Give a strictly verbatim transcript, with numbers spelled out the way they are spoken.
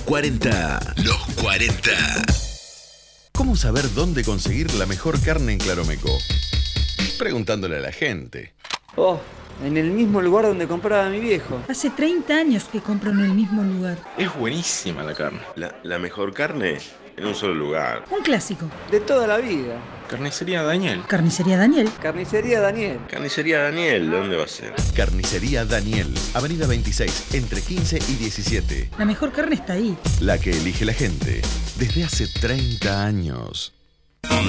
cuarenta. Los cuarenta. ¿Cómo saber dónde conseguir la mejor carne en Claromeco? Preguntándole a la gente. Oh, en el mismo lugar donde compraba mi viejo. Hace treinta años que compro en el mismo lugar. Es buenísima la carne. La, la mejor carne en un solo lugar. Un clásico. De toda la vida. Carnicería Daniel. Carnicería Daniel. Carnicería Daniel. Carnicería Daniel, ¿dónde va a ser? Carnicería Daniel, Avenida veintiséis, entre quince y diecisiete. La mejor carne está ahí. La que elige la gente desde hace treinta años.